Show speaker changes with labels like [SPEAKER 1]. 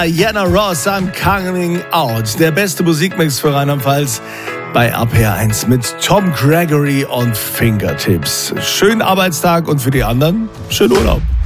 [SPEAKER 1] Diana Ross, I'm Coming Out. Der beste Musikmix für Rheinland-Pfalz bei RPR1 mit Tom Gregory und Fingertips. Schönen Arbeitstag und für die anderen schönen Urlaub.